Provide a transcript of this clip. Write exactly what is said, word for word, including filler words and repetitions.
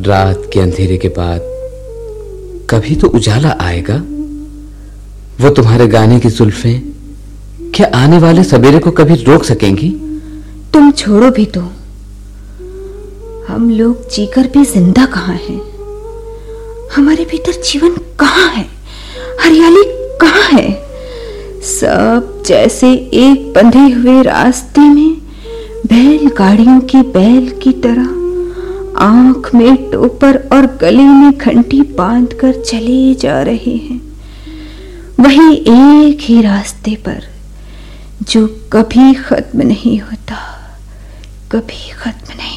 रात के अंधेरे के बाद कभी तो उजाला आएगा। वो तुम्हारे गाने की जुल्फें क्या आने वाले सवेरे को कभी रोक सकेंगी? तुम छोड़ो भी तो, हम लोग जीकर भी जिंदा कहाँ हैं? हमारे भीतर जीवन कहाँ है? हरियाली कहाँ है? सब जैसे एक बंधे हुए रास्ते में बैलगाड़ियों की बैल की तरह आंख में टोपर और गले में घंटी बांधकर चले जा रहे हैं, वही एक ही रास्ते पर जो कभी खत्म नहीं होता, कभी खत्म नहीं।